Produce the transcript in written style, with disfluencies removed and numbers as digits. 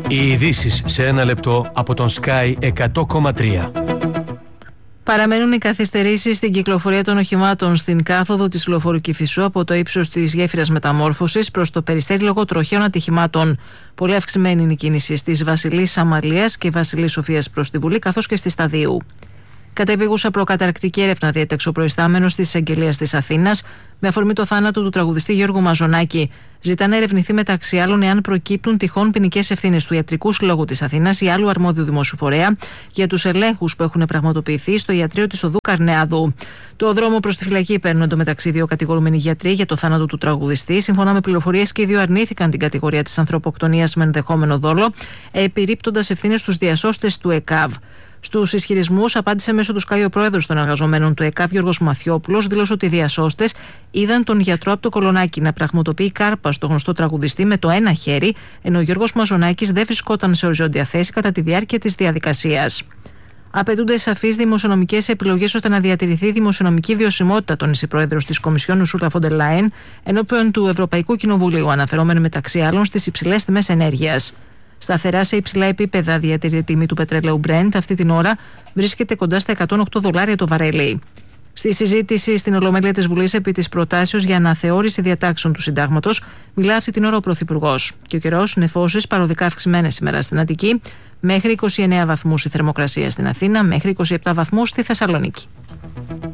Οι ειδήσεις σε ένα λεπτό από τον Sky 100,3. Παραμένουν οι καθυστερήσεις στην κυκλοφορία των οχημάτων στην κάθοδο της λεωφορείου Κηφισού από το ύψος της γέφυρας Μεταμόρφωσης προς το Περιστέρι λόγω τροχαίων ατυχημάτων. Πολύ αυξημένη είναι η κίνηση στις Βασιλής Αμαλίας και Βασιλής Σοφίας προς τη Βουλή, καθώς και στη Σταδίου. Κατεπίγουσα προκαταρκτική έρευνα διέταξε ο προϊστάμενος της Εισαγγελίας της Αθήνας με αφορμή το θάνατο του τραγουδιστή Γιώργου Μαζονάκη. Ζητά να ερευνηθεί μεταξύ άλλων εάν προκύπτουν τυχόν ποινικές ευθύνες του Ιατρικού Συλλόγου της Αθήνας ή άλλου αρμόδιου δημόσιου φορέα για τους ελέγχους που έχουν πραγματοποιηθεί στο ιατρείο της οδού Καρνεάδου. Το δρόμο προς τη φυλακή παίρνουν εντωμεταξύ δύο κατηγορούμενοι γιατροί για το θάνατο του τραγουδιστή. Σύμφωνα με πληροφορίες, και οι δύο αρνήθηκαν την κατηγορία της ανθρωποκτονίας με ενδεχόμενο δόλο, επιρρύπτοντας ευθύνες στους διασώστες του ΕΚΑΒ. Στους ισχυρισμούς απάντησε μέσω του Sky ο πρόεδρος των εργαζομένων του ΕΚΑΒ, Γιώργος Μαθιόπουλος. Δήλωσε ότι οι διασώστες είδαν τον γιατρό από το Κολονάκι να πραγματοποιεί κάρπα στο γνωστό τραγουδιστή με το ένα χέρι, ενώ ο Γιώργος Μαζονάκης δεν βρισκόταν σε οριζόντια θέση κατά τη διάρκεια της διαδικασίας. Απαιτούνται σαφείς δημοσιονομικές επιλογές ώστε να διατηρηθεί η δημοσιονομική βιωσιμότητα, τόνισε η πρόεδρος της Κομισιόν Ουρσούλα φον ντερ Λάιεν ενώπιον του Ευρωπαϊκού Κοινοβουλίου, αναφερόμενη μεταξύ άλλων στις υψηλές τιμές ενέργειας. Σταθερά σε υψηλά επίπεδα διατηρείται η τιμή του πετρελαίου Brent. Αυτή την ώρα βρίσκεται κοντά στα $108 το βαρέλι. Στη συζήτηση στην Ολομέλεια της Βουλής επί της προτάσεως για αναθεώρηση διατάξεων του Συντάγματος, μιλά αυτή την ώρα ο Πρωθυπουργός. Και ο καιρός, νεφώσεις παροδικά αυξημένες σήμερα στην Αττική, μέχρι 29 βαθμούς η θερμοκρασία στην Αθήνα, μέχρι 27 βαθμούς στη Θεσσαλονίκη.